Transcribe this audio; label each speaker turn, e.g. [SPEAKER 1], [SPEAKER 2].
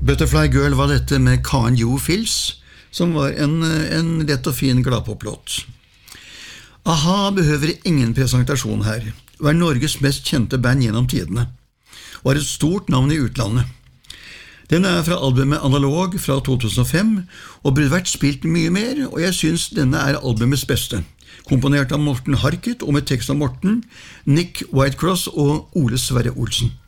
[SPEAKER 1] Butterfly Girl var dette med Karen Jo Fils, som var en lett og fin gladpoplåt. Aha behøver ingen presentasjon her. Var Norges mest kjente band gjennom tidene. Var et stort navn i utlandet. Den fra albumet Analog fra 2005, og burde vært spilt mye mer, og jeg synes denne albumets beste. Komponert av Morten Harket og med tekst av Morten, Nick Whitecross og Ole Sverre Olsen.